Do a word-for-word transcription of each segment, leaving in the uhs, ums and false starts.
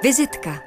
Vizitka.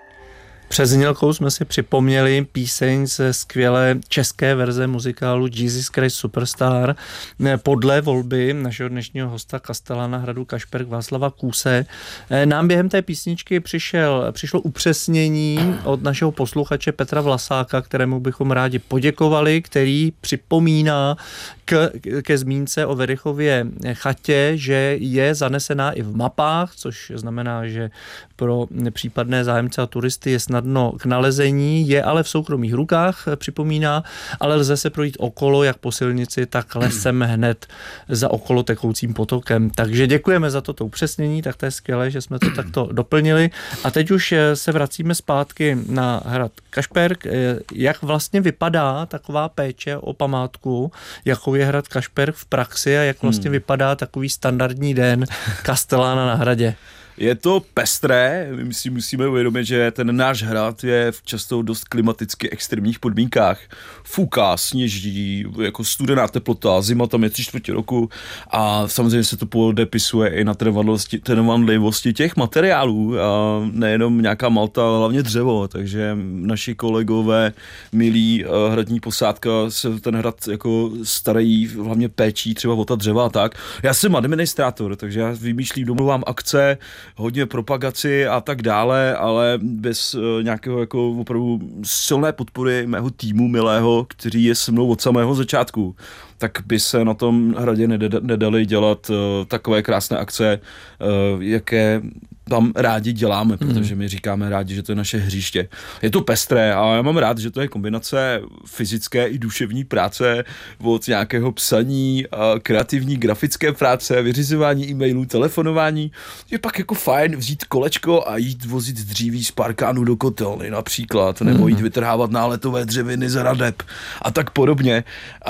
Před znělkou jsme si připomněli píseň ze skvělé české verze muzikálu Jesus Christ Superstar podle volby našeho dnešního hosta Kastelana hradu Kašperk Václava Kůse. Nám během té písničky přišel, přišlo upřesnění od našeho posluchače Petra Vlasáka, kterému bychom rádi poděkovali, který připomíná k, ke zmínce o Werichově chatě, že je zanesená i v mapách, což znamená, že pro případné zájemce a turisty je snadno k nalezení, je ale v soukromých rukách, připomíná, ale lze se projít okolo, jak po silnici, tak lesem hned za okolo tekoucím potokem. Takže děkujeme za toto upřesnění, tak to je skvělé, že jsme to takto doplnili. A teď už se vracíme zpátky na hrad Kašperk. Jak vlastně vypadá taková péče o památku, jakou je hrad Kašperk v praxi a jak vlastně hmm. vypadá takový standardní den Kastelána na hradě? Je to pestré, my si musíme uvědomit, že ten náš hrad je v často dost klimaticky extrémních podmínkách. Fouká, sněží, jako studená teplota, zima tam je tři čtvrtě roku a samozřejmě se to podepisuje i na trvanlivosti, trvanlivosti těch materiálů a nejenom nějaká malta, ale hlavně dřevo, takže naši kolegové, milí hradní posádka se ten hrad jako starají, hlavně péčí třeba o ta dřeva a tak. Já jsem administrátor, takže já vymýšlím, domluvám akce, hodně propagaci a tak dále, ale bez uh, nějakého jako opravdu silné podpory mého týmu milého, který je se mnou od samého začátku, tak by se na tom hradě nedali dělat uh, takové krásné akce, uh, jaké tam rádi děláme, protože my říkáme rádi, že to je naše hřiště. Je to pestré a já mám rád, že to je kombinace fyzické i duševní práce od nějakého psaní, kreativní grafické práce, vyřizování e-mailů, telefonování. Je pak jako fajn vzít kolečko a jít vozit dříví z parkánu do kotelny například, nebo jít vytrhávat náletové dřeviny z radeb a tak podobně,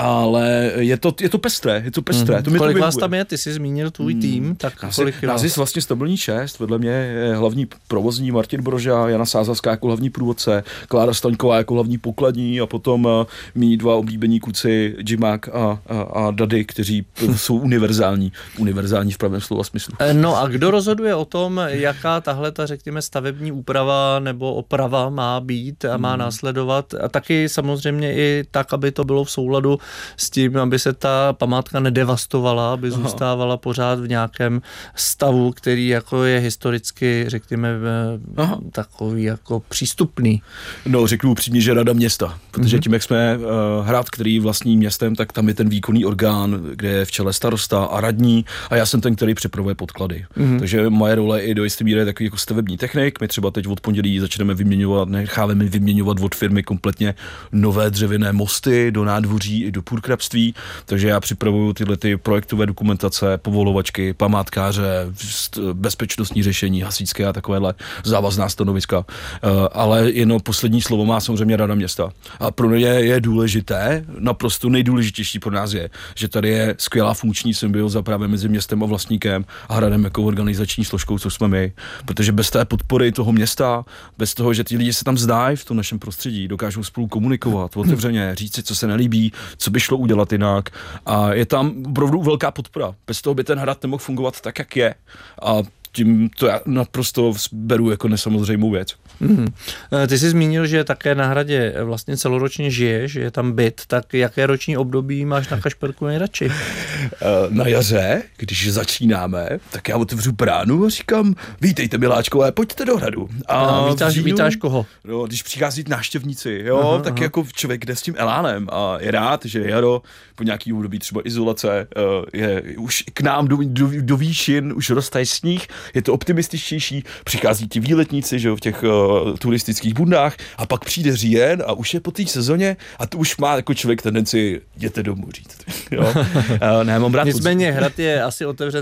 ale je to, je to pestré, je to pestré. Mm. To kolik to vás tam je? Ty jsi zmínil tvůj tým, tak nás kolik je? Nás je vlastně stabilní šest, vedle mě je hlavní provozní Martin Broža, Jana Sázavská jako hlavní průvodce, Klára Staňková jako hlavní pokladní a potom uh, mý dva oblíbení kluci Jimák a, a, a Dady, kteří jsou univerzální, univerzální v pravém slova smyslu. No a kdo rozhoduje o tom, jaká tahle ta, řekněme, stavební úprava nebo oprava má být a má hmm. následovat a taky samozřejmě i tak, aby to bylo v souladu s tím, aby se ta památka nedevastovala, aby Aha. zůstávala pořád v nějakém stavu, který jako je historicky, řekněme, Aha. takový jako přístupný. No, řeknu upřímně, že rada města, protože mm-hmm. tím, jak jsme uh, hrad, který vlastní městem, tak tam je ten výkonný orgán, kde je v čele starosta a radní a já jsem ten, který připravuje podklady. Mm-hmm. Takže moje role i do jisté míry je takový jako stavební technik. My třeba teď od pondělí začneme vyměňovat, necháváme vyměňovat od firmy kompletně nové dřevěné mosty do nádvoří i do půrkrabství, takže já připravuju tyhle ty projektové dokumentace, povolovačky, památkáře, bezpečnostní řešení, hasičské a takovéhle závazná stanoviska. Uh, ale jenom poslední slovo má samozřejmě rada města. A pro ně je důležité, naprosto nejdůležitější pro nás je, že tady je skvělá funkční symbioza právě mezi městem a vlastníkem a hradem jako organizační složkou, co jsme my. Protože bez té podpory toho města, bez toho, že ti lidi se tam zdají v tom našem prostředí, dokážou spolu komunikovat, otevřeně, říct si, co se nelíbí, co by šlo udělat jinak. A je tam opravdu velká podpora. Bez toho by ten hrad nemohl fungovat tak, jak je. A tím to já naprosto beru jako nesamozřejmou věc. Mm. Ty jsi zmínil, že také na hradě vlastně celoročně žiješ, je tam byt, tak jaké roční období máš na Kašperku nejradši? Na jaře, když začínáme, tak já otevřu bránu a říkám, vítejte miláčkové, pojďte do hradu. A, a vítáš, říjnu, vítáš koho? No, když přichází návštěvníci, jo, aha, tak aha. jako člověk jde s tím elánem a je rád, že jaro po nějaký období třeba izolace je už k nám do, do, do výšin, už roste sníh, je to optimističtější, přichází ti výletníci, že jo, v těch uh, turistických bundách a pak přijde říjen a už je po té sezóně a to už má jako člověk tendenci jděte domů říct. Jo? uh, ne, mám rád Nicméně hrad je asi otevřen